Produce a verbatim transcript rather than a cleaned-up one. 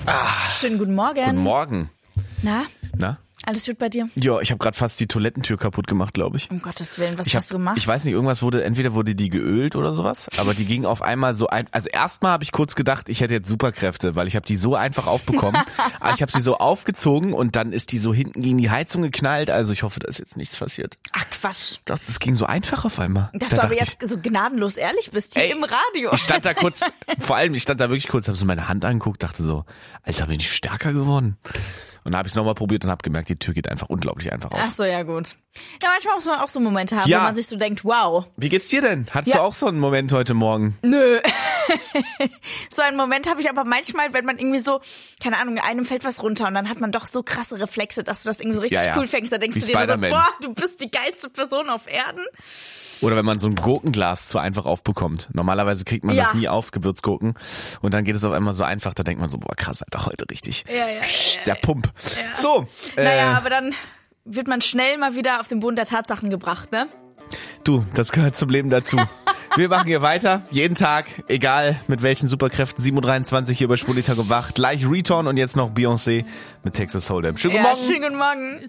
Ah, schönen guten Morgen. Guten Morgen. Na? Na? Alles gut bei dir? Ja, ich habe gerade fast die Toilettentür kaputt gemacht, glaube ich. Um Gottes Willen, was Ich hab, hast du gemacht? Ich weiß nicht, irgendwas wurde, entweder wurde die geölt oder sowas, aber die ging auf einmal so ein, also erstmal habe ich kurz gedacht, ich hätte jetzt Superkräfte, weil ich habe die so einfach aufbekommen, aber ich habe sie so aufgezogen und dann ist die so hinten gegen die Heizung geknallt, also ich hoffe, da ist jetzt nichts passiert. Ach Quatsch. Das, das ging so einfach auf einmal. Dass Da du aber dachte jetzt so gnadenlos ehrlich bist hier Ey, im Radio. Ich stand da kurz, vor allem, ich stand da wirklich kurz, habe so meine Hand angeguckt, dachte so, Alter, bin ich stärker geworden? Und dann habe ich es nochmal probiert und habe gemerkt, die Tür geht einfach unglaublich einfach auf. Ach so, ja gut. Ja, manchmal muss man auch so Momente haben, Ja. wo man sich so denkt, wow. Wie geht's dir denn? Hattest Ja. du auch so einen Moment heute Morgen? Nö. So einen Moment habe ich aber manchmal, wenn man irgendwie so, keine Ahnung, einem fällt was runter und dann hat man doch so krasse Reflexe, dass du das irgendwie so richtig Ja, ja. cool fängst. Da denkst Wie du dir nur so, Spider-Man. boah, du bist die geilste Person auf Erden. Oder wenn man so ein Gurkenglas zu einfach aufbekommt. Normalerweise kriegt man Ja. das nie auf, Gewürzgurken. Und dann geht es auf einmal so einfach, da denkt man so, boah krass, Alter, heute richtig. Ja, ja, ja, ja, Der Pump. So. Naja, äh, aber dann wird man schnell mal wieder auf den Boden der Tatsachen gebracht, ne? Du, das gehört zum Leben dazu. Wir machen hier weiter, jeden Tag, egal mit welchen Superkräften. sieben Uhr dreiundzwanzig hier bei Spurlitag und Wach. Gleich Return und jetzt noch Beyoncé mit Texas Hold'em. Schönen guten Ja, Morgen. schönen guten Morgen.